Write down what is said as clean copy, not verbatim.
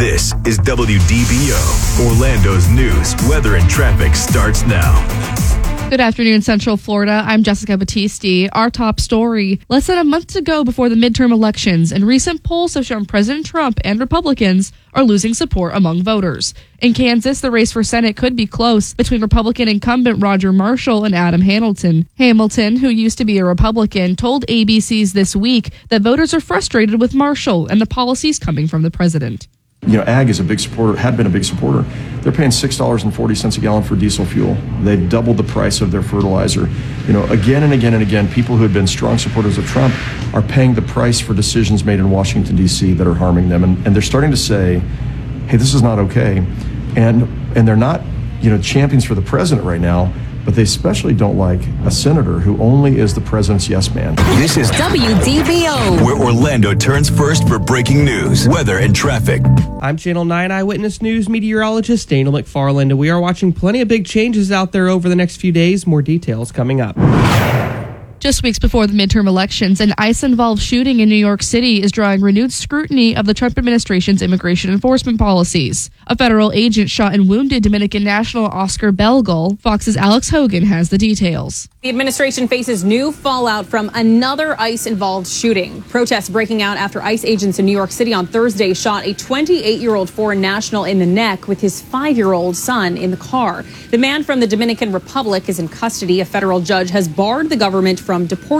This is WDBO. Orlando's news, weather, and traffic starts now. Good afternoon, Central Florida. I'm Jessica Battisti. Our top story. Less than a month to go before the midterm elections, and recent polls have shown President Trump and Republicans are losing support among voters. In Kansas, the race for Senate could be close between Republican incumbent Roger Marshall and Adam Hamilton. Hamilton, who used to be a Republican, told ABC's This Week that voters are frustrated with Marshall and the policies coming from the president. Ag is a big supporter, had been a big supporter. They're paying $6.40 a gallon for diesel fuel. They've doubled the price of their fertilizer. Again and again and again, people who had been strong supporters of Trump are paying the price for decisions made in Washington, D.C. that are harming them. And they're starting to say, hey, this is not okay. And they're not, champions for the president right now, but they especially don't like a senator who only is the president's yes man. This is WDBO, where Orlando turns first for breaking news, weather, and traffic. I'm Channel 9 Eyewitness News meteorologist Daniel McFarland, and we are watching plenty of big changes out there over the next few days. More details coming up. Just weeks before the midterm elections, an ICE-involved shooting in New York City is drawing renewed scrutiny of the Trump administration's immigration enforcement policies. A federal agent shot and wounded Dominican national Oscar Belgol. Fox's Alex Hogan has the details. The administration faces new fallout from another ICE-involved shooting. Protests breaking out after ICE agents in New York City on Thursday shot a 28-year-old foreign national in the neck with his 5-year-old son in the car. The man from the Dominican Republic is in custody. A federal judge has barred the government from deporting